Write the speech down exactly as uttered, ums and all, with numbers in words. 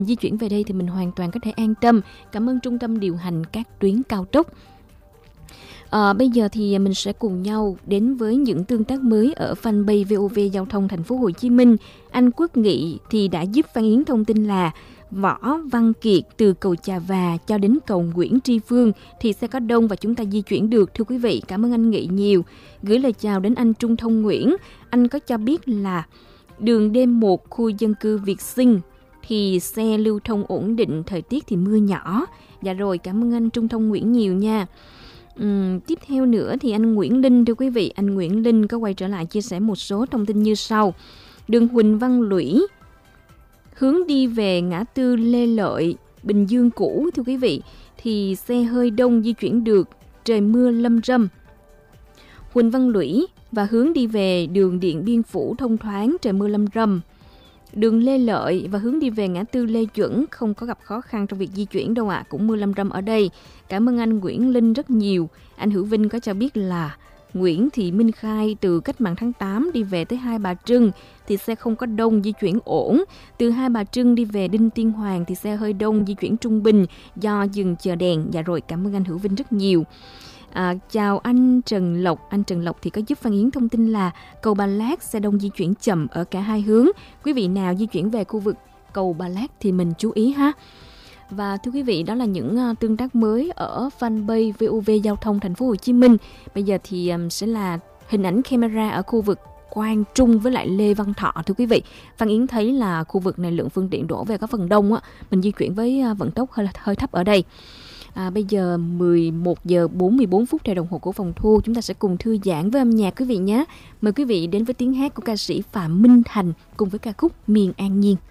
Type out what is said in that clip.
Di chuyển về đây thì mình hoàn toàn có thể an tâm. Cảm ơn trung tâm điều hành các tuyến cao tốc. À, bây giờ thì mình sẽ cùng nhau đến với những tương tác mới ở fanpage vê o vê Giao thông Thành phố Hồ Chí Minh. Anh Quốc Nghị thì đã giúp Phan Yến thông tin là Võ Văn Kiệt từ cầu Chà Và cho đến cầu Nguyễn Tri Phương thì sẽ có đông và chúng ta di chuyển được. Thưa quý vị, cảm ơn anh Nghị nhiều. Gửi lời chào đến anh Trung Thông Nguyễn. Anh có cho biết là đường D một khu dân cư Việt Sinh thì xe lưu thông ổn định, thời tiết thì mưa nhỏ. Dạ rồi, cảm ơn anh Trung Thông Nguyễn nhiều nha. Uhm, tiếp theo nữa thì anh Nguyễn Linh, thưa quý vị, anh Nguyễn Linh có quay trở lại chia sẻ một số thông tin như sau. Đường Huỳnh Văn Lũy hướng đi về ngã tư Lê Lợi, Bình Dương cũ, thưa quý vị, thì xe hơi đông di chuyển được, trời mưa lâm râm. Huỳnh Văn Lũy và hướng đi về đường Điện Biên Phủ thông thoáng, trời mưa lâm râm. Đường Lê Lợi và hướng đi về ngã tư Lê Duẩn không có gặp khó khăn trong việc di chuyển đâu ạ, à, cũng mưa lâm râm ở đây. Cảm ơn anh Nguyễn Linh rất nhiều. Anh Hữu Vinh có cho biết là Nguyễn Thị Minh Khai từ Cách Mạng tháng tám đi về tới Hai Bà Trưng thì xe không có đông, di chuyển ổn. Từ Hai Bà Trưng đi về Đinh Tiên Hoàng thì xe hơi đông, di chuyển trung bình do dừng chờ đèn. Dạ rồi, cảm ơn anh Hữu Vinh rất nhiều. À, chào anh Trần Lộc. Anh Trần Lộc thì có giúp Phan Yến thông tin là cầu Ba Lát xe đông di chuyển chậm ở cả hai hướng. Quý vị nào di chuyển về khu vực cầu Ba Lát thì mình chú ý ha. Và thưa quý vị, đó là những uh, tương tác mới ở fanpage vê o vê Giao thông Thành phố Hồ Chí Minh. Bây giờ thì um, sẽ là hình ảnh camera ở khu vực Quang Trung với lại Lê Văn Thọ. Thưa quý vị, Phan Yến thấy là khu vực này lượng phương tiện đổ về có phần đông á, mình di chuyển với uh, vận tốc hơi, hơi thấp ở đây. À, bây giờ mười một giờ bốn mươi bốn phút theo đồng hồ của phòng thu, chúng ta sẽ cùng thư giãn với âm nhạc quý vị nhé. Mời quý vị đến với tiếng hát của ca sĩ Phạm Minh Thành cùng với ca khúc Miền An Nhiên.